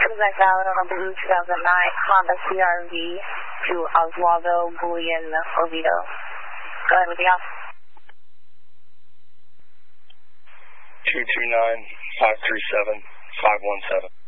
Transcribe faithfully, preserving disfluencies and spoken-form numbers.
Present out on a blue two thousand nine Honda C R V to Oswaldo Bullion, Oviedo. Go ahead with the op. two two nine, five three seven, five one seven.